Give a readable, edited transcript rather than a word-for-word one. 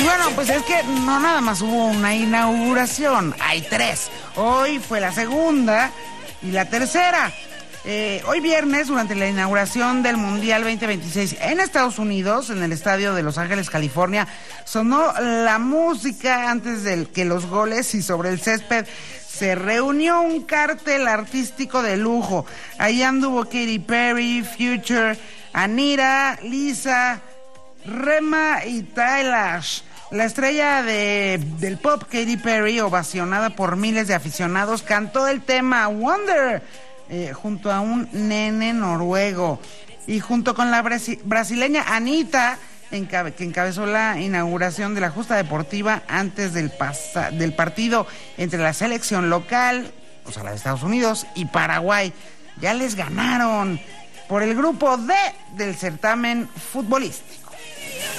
bueno, pues es que no nada más hubo una inauguración, hay 3. Hoy fue la segunda y la tercera. Hoy viernes, durante la inauguración del Mundial 2026 en Estados Unidos, en el estadio de Los Ángeles, California, sonó la música antes de que los goles y sobre el césped se reunió un cártel artístico de lujo. Ahí anduvo Katy Perry, Future, Anira, Lisa, Rema y Tailash. La estrella del pop Katy Perry, ovacionada por miles de aficionados, cantó el tema Wonder junto a un nene noruego y junto con la brasileña Anitta, que encabezó la inauguración de la justa deportiva antes del partido entre la selección local, o sea, la de Estados Unidos, y Paraguay. Ya les ganaron por el grupo D del certamen futbolístico.